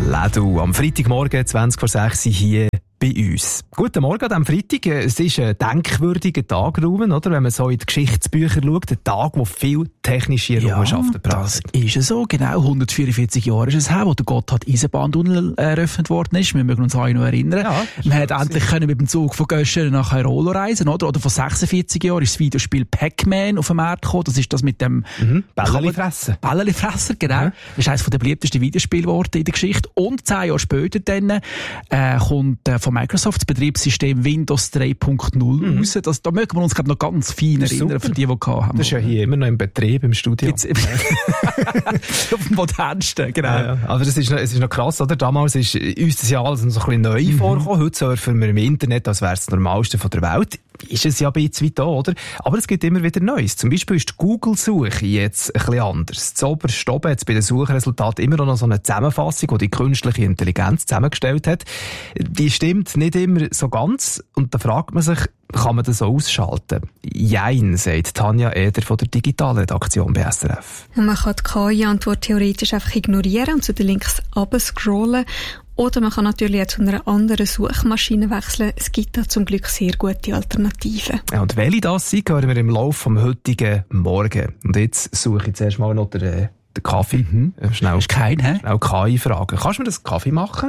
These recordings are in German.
Ledu, am Freitagmorgen 20:06 hier bei uns. Guten Morgen an diesem Freitag. Es ist ein denkwürdiger Tag, Ruben, oder? Wenn man so in die Geschichtsbücher schaut, ein Tag, wo viel technische Errungenschaften das ist es so. Genau, 144 Jahre ist es her, wo der Gotthard-Eisenbahntunnel eröffnet worden ist. Wir mögen uns alle noch erinnern. Ja, man hat endlich können mit dem Zug von Göschenen nach Airolo reisen, oder? Oder vor 46 Jahren ist das Videospiel Pac-Man auf den Markt gekommen. Das ist das mit dem Bälleli-Fressen. Bälleli-Fressen, genau. Ja. Das ist eines der beliebtesten Videospiele geworden in der Geschichte. Und 10 Jahre später dann kommt von Microsoft das Betriebssystem Windows 3.0 raus. Da mögen wir uns noch ganz fein erinnern, für die haben. Das ist ja hier immer noch im Betrieb, im Studio. Auf dem modernsten, genau. Ja. Aber es ist noch krass, oder? Damals ist uns das ja alles noch so ein bisschen neu vorgekommen. Heute surfen wir im Internet, als wäre es das Normalste von der Welt. Ist es ja ein bisschen weit da, oder? Aber es gibt immer wieder Neues. Zum Beispiel ist die Google-Suche jetzt ein bisschen anders. Zuoberst oben hat es bei den Suchresultaten immer noch so eine Zusammenfassung, die die künstliche Intelligenz zusammengestellt hat. Die stimmt nicht immer so ganz. Und da fragt man sich, kann man das so ausschalten? Jein, sagt Tanja Eder von der Digitalredaktion bei SRF. Man kann die KI-Antwort theoretisch einfach ignorieren und zu den Links runterscrollen. Oder man kann natürlich auch zu einer anderen Suchmaschine wechseln. Es gibt da zum Glück sehr gute Alternativen. Ja, und welche das sind, hören wir im Laufe des heutigen Morgen. Und jetzt suche ich zuerst mal noch den Kaffee. Schnell, ist kein, hä? Schnell KI fragen. Kannst du mir das Kaffee machen?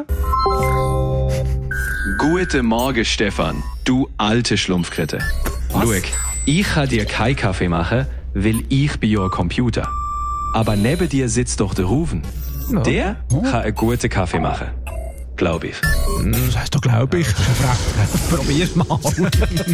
Guten Morgen, Stefan. Du alte Schlumpfkrette. Schau, ich kann dir keinen Kaffee machen, weil ich bin ja ein Computer. Aber neben dir sitzt doch der Ruven. Ja. Der kann einen guten Kaffee machen. Glaube ich. Das heisst doch, glaube ich. Probier's mal.